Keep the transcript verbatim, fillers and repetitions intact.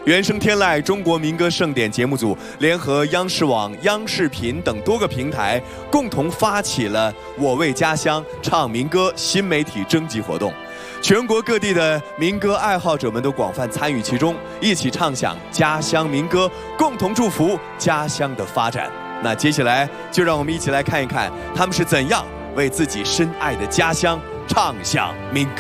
原声天籁中国民歌盛典节目组联合央视网、央视频等多个平台，共同发起了“我为家乡唱民歌”新媒体征集活动。全国各地的民歌爱好者们都广泛参与其中，一起唱响家乡民歌，共同祝福家乡的发展。那接下来就让我们一起来看一看他们是怎样为自己深爱的家乡唱响民歌。